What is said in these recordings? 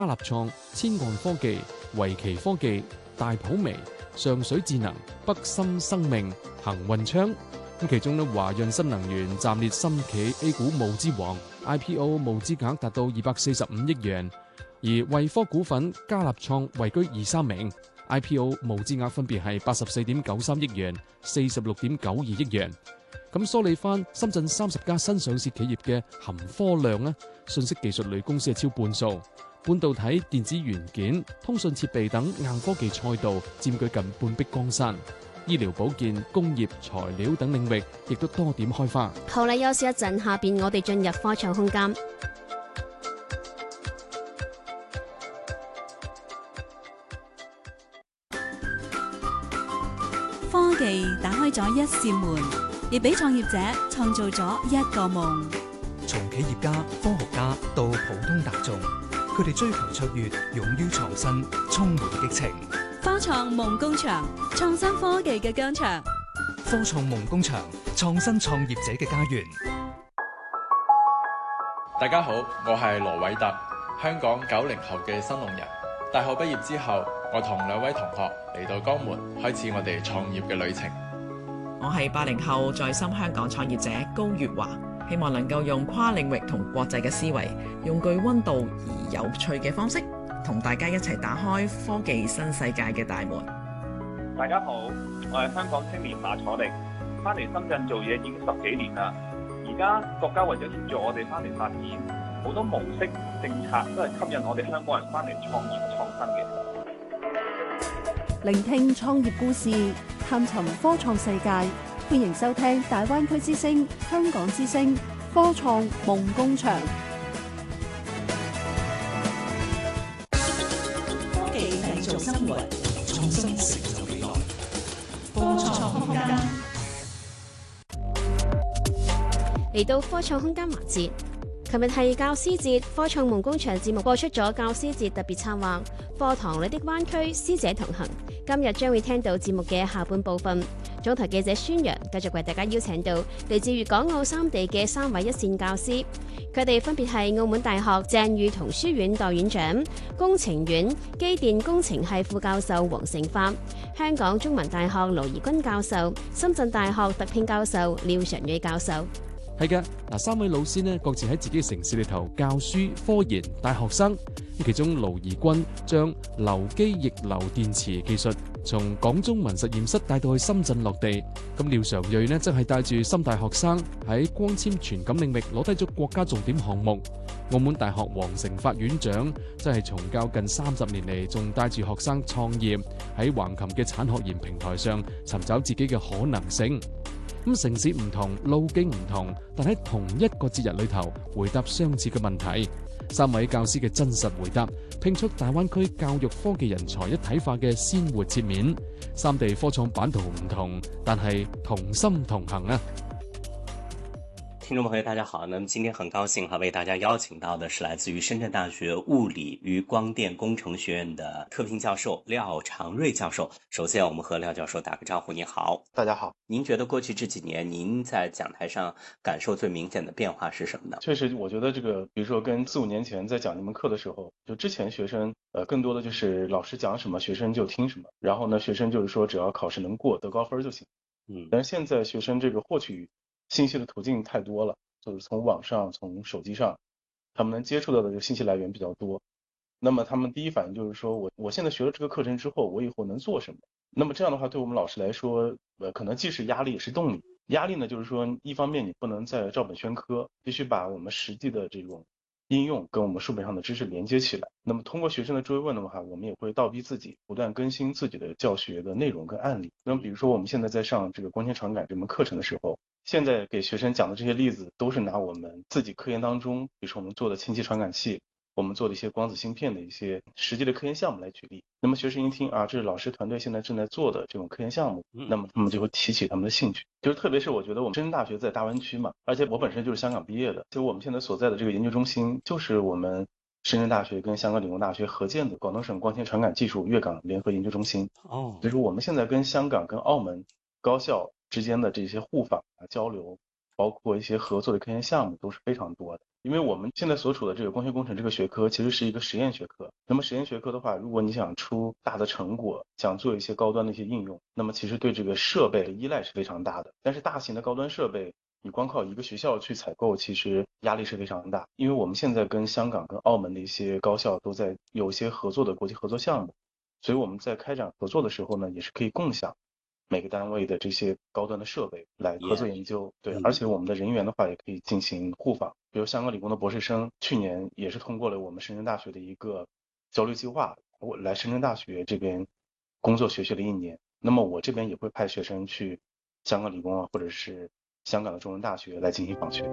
加立創、千岸科技、維奇科技、大普微、上水智能、北森生命、恒運昌。咁其中咧，華潤新能源暫列新企 A 股募資王 ，IPO 募資額達到245億元，而惠科股份、加立創位居2、3名 ，IPO 募資額分別係84.93億元、46.92億元。咁梳理翻深圳30家新上市企業嘅含科量呢，信息技術類公司係超半數，半導體、電子元件、通訊設備等硬科技賽道佔據近半壁江山。醫療保健、工業、材料等領域亦都多點開花。 好啦，休息一陣，下邊我哋進入科創空間。 科技打開咗一扇門，亦俾創業者創造咗一個夢。 從企業家、科學家到普通大眾，佢哋追求卓越，勇於創新，充滿激情。 科創夢工場，創新科技嘅疆場。 科創夢工場，創新創業者嘅家園。 大家好，我係羅偉特，香港90後嘅新農人。大學畢業之後，我同2位同學嚟到江門，開始我哋創業嘅旅程。 我係80後在深香港創業者高月華，希望能夠用跨領域同國際嘅思維，用具溫度而有趣嘅方式，同大家一齊打開科技新世界嘅大門。 大家好，我係香港青年馬楚力，翻嚟深圳做嘢已經10幾年啦。而家國家為咗協助我哋翻嚟發展，好多模式政策都係吸引我哋香港人翻嚟創業創新嘅。 聆聽創業故事，探尋科創世界，歡迎收聽大灣區之聲、香港之聲科創夢工場。 科技製造生活， 創新成就未來。 科創空間。 嚟到科創空間環節，琴日係教師節，科創夢工場節目播出咗教師節特別策劃課堂裏的灣區師姐同行。今日將會聽到節目嘅下半部分，總台記者孫陽繼續為大家邀請到嚟自粵港澳3地嘅3位一線教師，佢哋分別係澳門大學鄭裕彤書院代院長、工程院機電工程系副教授黃成發、香港中文大學盧怡君教授、深圳大學特聘教授廖常瑞教授。 係嘅，嗱，3位老師呢，各自喺自己嘅城市裏頭教書科研帶學生。其中盧怡君將流機逆流電池技術從港中文實驗室帶到去深圳落地。咁廖常瑞呢，則係帶住深大學生喺光纖傳感領域攞低咗國家重點項目。澳門大學黃成發院長則係從教近30年嚟，仲帶住學生創業，喺橫琴嘅產學研平台上尋找自己嘅可能性。咁城市唔同，路徑唔同，但喺同一個節日裏頭回答相似嘅問題。3位教師嘅真實回答，拼出大灣區教育科技人才一體化嘅鮮活切面。3地科創版圖唔同，但係同心同行啊！ 听众朋友大家好，那么今天很高兴为大家邀请到的是来自于深圳大学物理与光电工程学院的特聘教授廖常瑞教授。首先我们和廖教授打个招呼。你好。 大家好。 您觉得过去这几年您在讲台上感受最明显的变化是什么呢？ 确实我觉得这个比如说跟4、5年前在讲这门课的时候，就之前学生更多的就是老师讲什么学生就听什么，然后呢学生就是说只要考试能过得高分就行。但是现在学生这个获取信息的途径太多了，就是从网上从手机上他们能接触到的这个信息来源比较多，那么他们第一反应就是说我现在学了这个课程之后我以后能做什么。那么这样的话对我们老师来说可能既是压力也是动力。压力呢就是说一方面你不能再照本宣科，必须把我们实际的这种应用跟我们书本上的知识连接起来。那么通过学生的追问的话，我们也会倒逼自己不断更新自己的教学的内容跟案例。那么比如说我们现在在上这个光纤传感这门课程的时候，现在给学生讲的这些例子都是拿我们自己科研当中，比如说我们做的氢气传感器，我们做的一些光子芯片的一些实际的科研项目来举例。那么学生一听啊，这是老师团队现在正在做的这种科研项目，那么他们就会提起他们的兴趣。就是特别是我觉得我们深圳大学在大湾区嘛，而且我本身就是香港毕业的，就我们现在所在的这个研究中心就是我们深圳大学跟香港理工大学合建的广东省光纤传感技术粤港联合研究中心。所以说我们现在跟香港跟澳门高校之间的这些互访交流，包括一些合作的科研项目都是非常多的。 因为我们现在所处的这个光学工程这个学科其实是一个实验学科，那么实验学科的话，如果你想出大的成果，想做一些高端的一些应用，那么其实对这个设备的依赖是非常大的。但是大型的高端设备，你光靠一个学校去采购，其实压力是非常大。因为我们现在跟香港、跟澳门的一些高校都在有一些合作的国际合作项目，所以我们在开展合作的时候呢，也是可以共享每个单位的这些高端的设备来合作研究。对，而且我们的人员的话也可以进行互访。比如香港理工的博士生去年也是通过了我们深圳大学的一个交流计划，我来深圳大学这边工作学习了1年。那么我这边也会派学生去香港理工啊，或者是香港的中文大学来进行访学。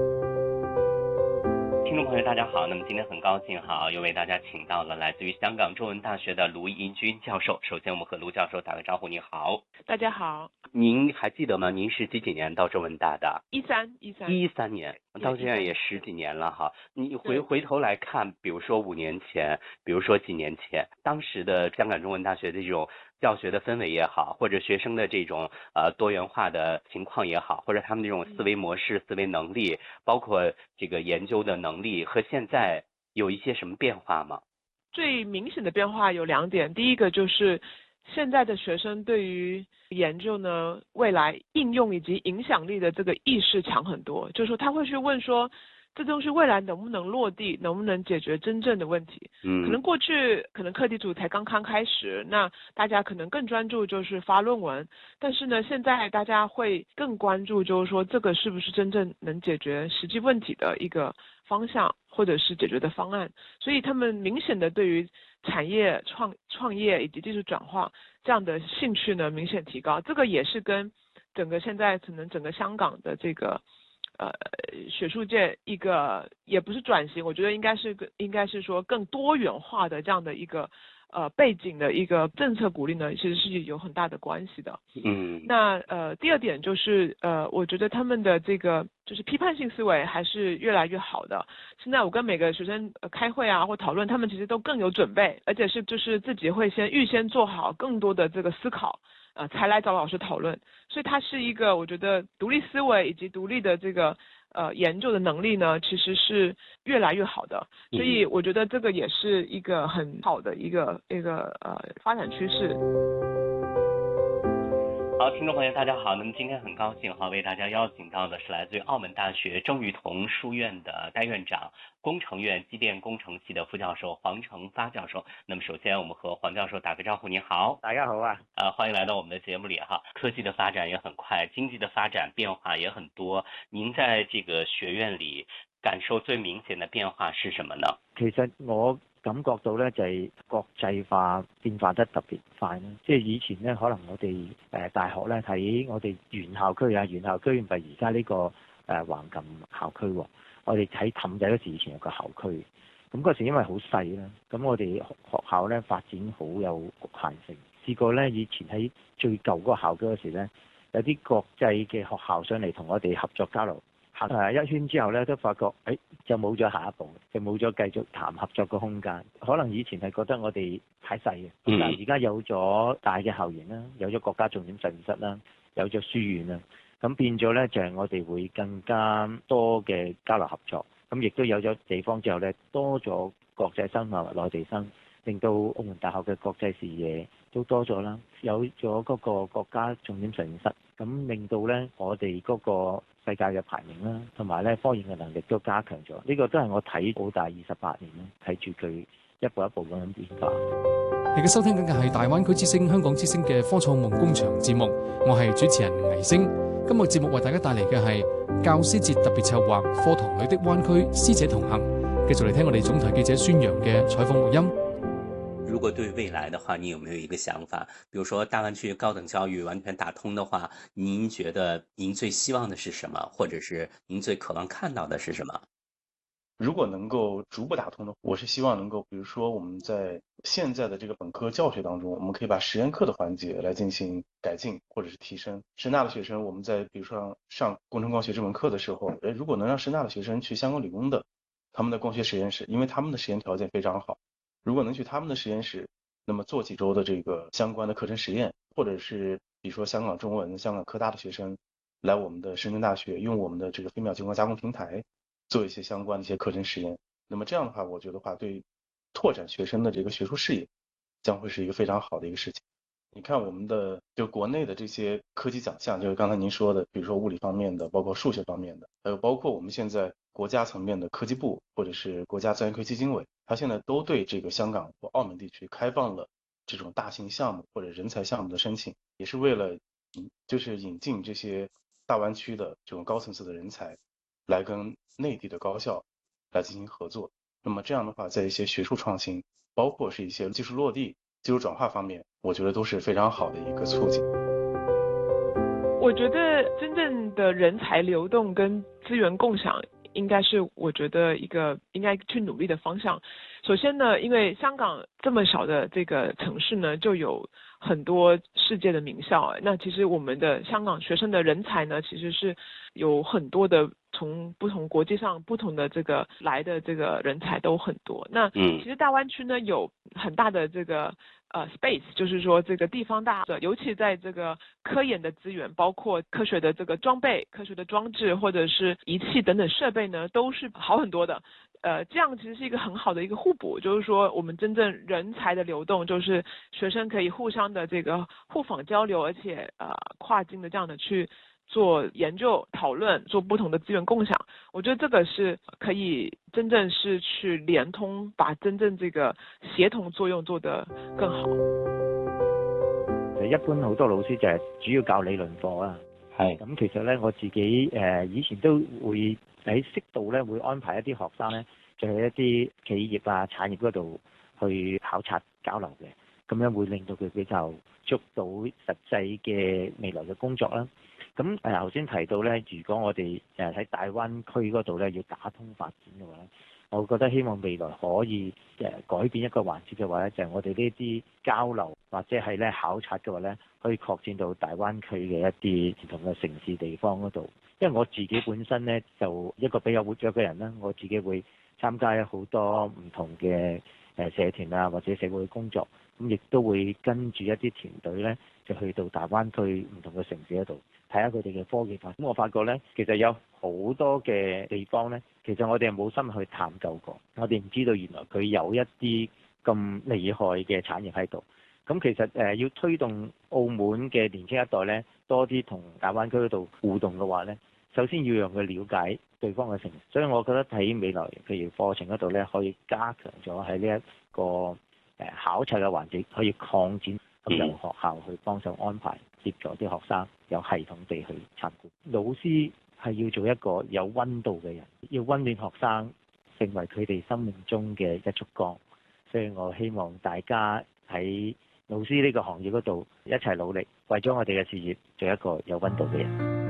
听众朋友大家好，那么今天很高兴又为大家请到了来自于香港中文大学的卢英军教授。首先我们和卢教授打个招呼。你好。 大家好。 您还记得吗？您是几年到中文大的？13年，到现在也10几年了哈。你回头来看，比如说5年前，比如说几年前，当时的香港中文大学的这种教学的氛围也好，或者学生的这种多元化的情况也好，或者他们这种思维模式、思维能力，包括这个研究的能力，和现在有一些什么变化吗？ 最明显的变化有2点，第一个就是现在的学生对于研究呢未来应用以及影响力的这个意识强很多，就是说他会去问说这东西未来能不能落地，能不能解决真正的问题。可能过去课题组才刚开始，那大家可能更专注就是发论文，但是呢现在大家会更关注就是说这个是不是真正能解决实际问题的一个方向或者是解决的方案，所以他们明显的对于产业创业以及技术转化这样的兴趣呢明显提高。这个也是跟整个现在可能整个香港的这个学术界一个也不是转型，我觉得应该是说更多元化的这样的一个背景的一个政策鼓励呢，其实是有很大的关系的。那第2点就是我觉得他们的这个就是批判性思维还是越来越好的。现在我跟每个学生开会啊或讨论，他们其实都更有准备，而且是就是自己会预先做好更多的这个思考。才来找老师讨论，所以它是一个我觉得独立思维以及独立的这个研究的能力呢，其实是越来越好的，所以我觉得这个也是一个很好的一个发展趋势。 好，听众朋友大家好，那么今天很高兴为大家邀请到的是来自于澳门大学郑裕彤书院的代院长，工程院机电工程系的副教授黄成发教授。那么首先我们和黄教授打个招呼。你好。 大家好啊。 欢迎来到我们的节目里科技的发展也很快，经济的发展变化也很多，您在这个学院里感受最明显的变化是什么呢？ 其實我感覺到咧就係國際化變化得特別快啦，即係以前咧可能我哋大學咧睇我哋原校區原校區唔係而家呢個橫琴校區喎，我哋喺氹仔嗰時以前有個校區，咁嗰時因為好細啦，咁我哋學校咧發展好有局限性，試過咧以前喺最舊嗰個校區嗰時咧，有啲國際嘅學校上嚟同我哋合作交流。行一圈之後咧，都發覺就冇咗下一步，就冇咗繼續談合作嘅空間。可能以前係覺得我哋太細嘅，但係而家有咗大嘅校園啦，有咗國家重點實驗室啦，有咗書院啦，咁變咗咧就係我哋會更加多嘅交流合作。咁亦都有咗地方之後咧，多咗國際生啊、內地生，令到澳門大學嘅國際視野都多咗啦，有咗嗰個國家重點實驗室，咁令到咧我哋嗰個世界嘅排名啦，同埋咧科研嘅能力都加強咗。呢個都係我睇澳大28年啦，睇住佢一步一步咁樣變化。 你嘅收聽緊嘅係大灣區之聲、香港之聲嘅科創夢工場節目，我係主持人倪星。今日節目為大家帶嚟嘅係教師節特別策劃課堂裏的灣區師姐同行。繼續嚟聽我哋總台記者孫楊嘅採訪錄音。 如果對未來的話，你有沒有一個想法？比如說大灣區高等教育完全打通的話，您覺得您最希望的是什麼？或者是您最渴望看到的是什麼？ 如果能夠逐步打通的話，我是希望能夠，比如說我們在現在的這個本科教學當中，我們可以把實驗課的環節來進行改進或者是提升。深大的學生，我們在比如說上工程光學這門課的時候，如果能讓深大的學生去香港理工的他們的光學實驗室，因為他們的實驗條件非常好，如果能去他們的實驗室，那麼做幾周的這個相關的課程實驗，或者是比如說香港中文、香港科大的學生來我們的深圳大學，用我們的這個飛秒激光加工平台做一些相关的一些课程实验。那么这样的话，我觉得话对拓展学生的这个学术视野将会是一个非常好的一个事情。你看我们的就国内的这些科技奖项，就是刚才您说的，比如说物理方面的，包括数学方面的，还有包括我们现在国家层面的科技部或者是国家自然科技基金委，它现在都对这个香港或澳门地区开放了这种大型项目或者人才项目的申请，也是为了就是引进这些大湾区的这种高层次的人才来跟内地的高校来进行合作。那么这样的话，在一些学术创新，包括是一些技术落地、技术转化方面，我觉得都是非常好的一个促进。 我觉得真正的人才流动跟资源共享应该是我觉得一个应该去努力的方向。首先呢，因为香港这么小的这个城市呢，就有很多世界的名校，那其实我们的香港学生的人才呢，其实是有很多的从不同国际上不同的这个来的这个人才都很多。那其实大湾区呢有很大的这个space， 就是说这个地方大，尤其在这个科研的资源，包括科学的这个装备、科学的装置或者是仪器等等设备呢，都是好很多的。这样其实是一个很好的一个互补，就是说我们真正人才的流动，就是学生可以互相的这个互访交流，而且跨境的这样的去做研究讨论，做不同的资源共享。我觉得这个是可以真正是去联通，把真正这个协同作用做得更好。 一般好多老師就係主要教理論課啦。係。咁其實咧，我自己以前都會喺適度咧會安排一啲學生咧，就去一啲企業啊、產業嗰度去考察交流嘅，咁樣會令到佢比較捉到實際嘅未來嘅工作啦。咁頭先提到咧，如果我哋喺大灣區嗰度咧要打通發展嘅話咧，我覺得希望未來可以改變一個環節嘅話咧，就係我哋呢啲交流或者係咧考察嘅話咧，可以擴展到大灣區嘅一啲唔同嘅城市地方嗰度。因為我自己本身咧就一個比較活躍嘅人啦，我自己會參加好多唔同嘅社團啊或者社會工作，咁亦都會跟住一啲團隊咧就去到大灣區唔同嘅城市嗰度睇下佢哋嘅科技發展。咁我發覺咧，其實有好多嘅地方咧，其實我哋係冇心去探究過，我哋唔知道原來佢有一啲咁厲害嘅產業喺度。咁其實要推動澳門嘅年輕一代咧多啲同大灣區嗰度互動嘅話咧，首先要讓佢了解對方嘅城市。所以我覺得喺未來譬如課程嗰度咧，可以加強咗喺呢一個考察嘅環節，可以擴展咁由學校去幫手安排協助啲學生有系統地去參觀。老師係要做一個有溫度嘅人，要溫暖學生，成為佢哋生命中嘅一束光。所以我希望大家喺老師呢個行業嗰度一齊努力，為咗我哋嘅事業做一個有溫度嘅人。